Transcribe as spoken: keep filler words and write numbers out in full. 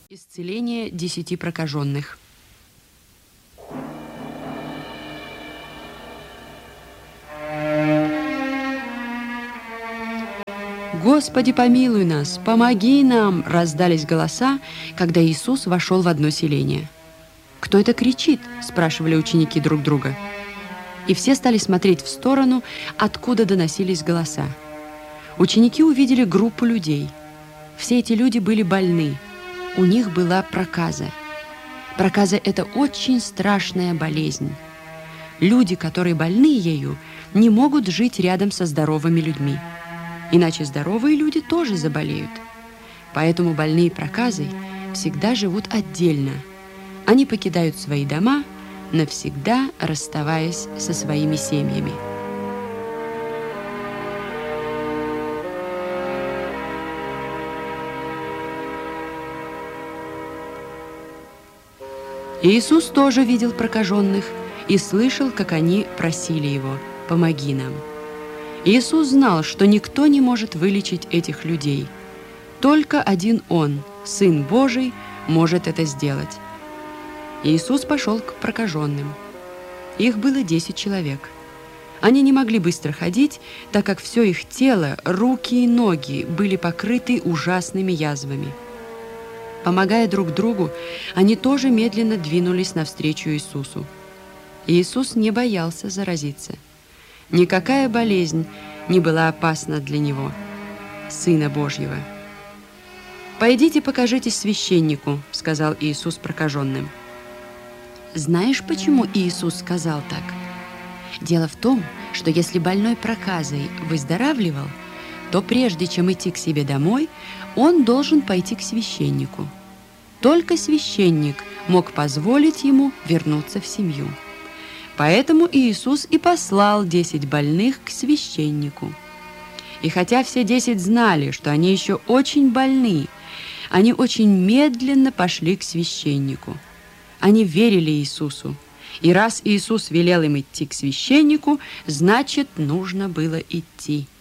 Исцеление десяти прокаженных. «Господи, помилуй нас! Помоги нам!» раздались голоса, когда Иисус вошел в одно селение. «Кто это кричит?» – спрашивали ученики друг друга. И все стали смотреть в сторону, откуда доносились голоса. Ученики увидели группу людей. Все эти люди были больны. У них была проказа. Проказа – это очень страшная болезнь. Люди, которые больны ею, не могут жить рядом со здоровыми людьми. Иначе здоровые люди тоже заболеют. Поэтому больные проказой всегда живут отдельно. Они покидают свои дома, навсегда расставаясь со своими семьями. Иисус тоже видел прокаженных и слышал, как они просили Его: «Помоги нам». Иисус знал, что никто не может вылечить этих людей. Только один Он, Сын Божий, может это сделать. Иисус пошел к прокаженным. Их было десять человек. Они не могли быстро ходить, так как все их тело, руки и ноги были покрыты ужасными язвами. Помогая друг другу, они тоже медленно двинулись навстречу Иисусу. Иисус не боялся заразиться. Никакая болезнь не была опасна для Него, Сына Божьего. «Пойдите, покажитесь священнику», — сказал Иисус прокаженным. Знаешь, почему Иисус сказал так? Дело в том, что если больной проказой выздоравливал, то прежде чем идти к себе домой, он должен пойти к священнику. Только священник мог позволить ему вернуться в семью. Поэтому Иисус и послал десять больных к священнику. И хотя все десять знали, что они еще очень больны, они очень медленно пошли к священнику. Они верили Иисусу. И раз Иисус велел им идти к священнику, значит, нужно было идти.